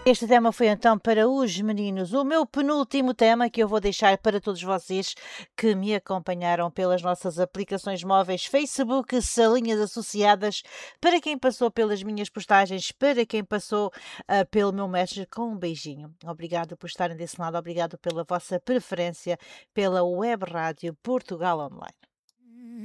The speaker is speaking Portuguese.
Este tema foi então para os meninos. O meu penúltimo tema que eu vou deixar para todos vocês que me acompanharam pelas nossas aplicações móveis Facebook, salinhas associadas, para quem passou pelas minhas postagens, para quem passou pelo meu Messenger, com um beijinho. Obrigado por estarem desse lado, obrigado pela vossa preferência pela Web Rádio Portugal Online.